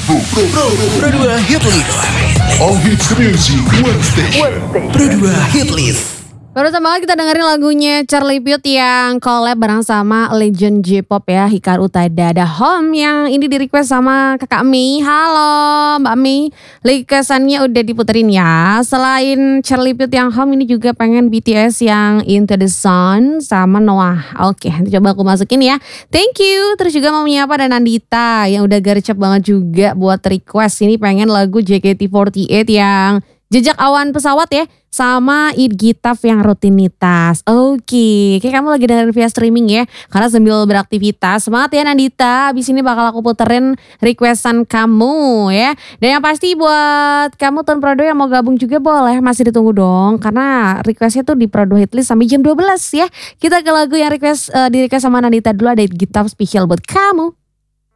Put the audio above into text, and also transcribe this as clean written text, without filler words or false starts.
Pro 2 Hit List. All hits music, one station. Pro 2 Hit List. Barusan banget kita dengerin lagunya Charlie Puth yang collab bareng sama legend J-pop ya, Hikaru Utada. Ada Home yang ini di request sama kakak Mi. Halo Mbak Mi, requestannya udah diputerin ya. Selain Charlie Puth yang Home, ini juga pengen BTS yang Into the Sun sama Noah. Oke, nanti coba aku masukin ya. Thank you. Terus juga mau menyapa dan Nandita yang udah gercep banget juga buat request. Ini pengen lagu JKT48 yang Jejak Awan Pesawat ya, sama Eat Gitaf yang Rutinitas. Oke, kayak kamu lagi dengerin via streaming ya, karena sambil beraktivitas. Semangat ya Nandita, abis ini bakal aku puterin requestan kamu ya. Dan yang pasti buat kamu Ton Prodo yang mau gabung juga boleh, masih ditunggu dong. Karena requestnya tuh di Prodo Hitlist sampai jam 12 ya. Kita ke lagu yang di request sama Nandita dulu, ada Eat Gitaf spesial buat kamu.